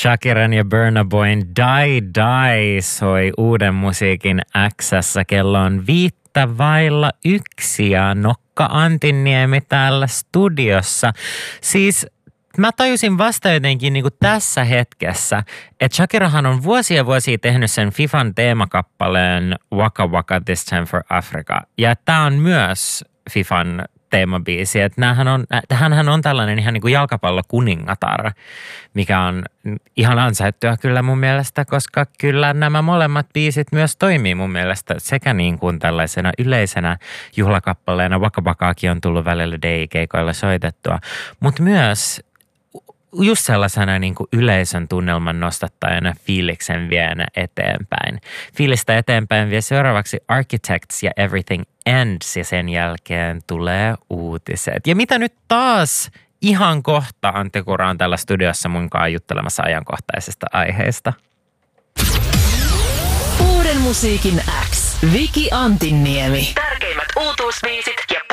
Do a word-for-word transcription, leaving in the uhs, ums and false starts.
Shakiran ja Burna Boyn Die Die soi uuden musiikin X:ssä. Kello on viittä vailla yksi ja Nokka Antinniemi täällä studiossa. Siis mä tajusin vasta jotenkin niin kuin tässä hetkessä, että Shakirahan on vuosia vuosia tehnyt sen Fifan teemakappaleen Waka Waka This Time for Africa. Ja tää on myös Fifan teemabiisi. Että näähän on, hänhän on tällainen ihan niin kuin jalkapallokuningatar, mikä on ihan ansaittua kyllä mun mielestä, koska kyllä nämä molemmat biisit myös toimii mun mielestä sekä niin kuin tällaisena yleisenä juhlakappaleena. Waka Wakaakin on tullut välillä D J-keikoilla soitettua, mutta myös just sellaisena niin kuin yleisön tunnelman nostattajana fiiliksen vienä eteenpäin. Fiilistä eteenpäin vie seuraavaksi Architects ja Everything Ends ja sen jälkeen tulee uutiset. Ja mitä nyt taas ihan kohta Antti Kura on täällä studiossa munkaan juttelemassa ajankohtaisesta aiheesta. Uuden musiikin X. Viki Antinniemi. Tärkeimmät uutuusbiisit ja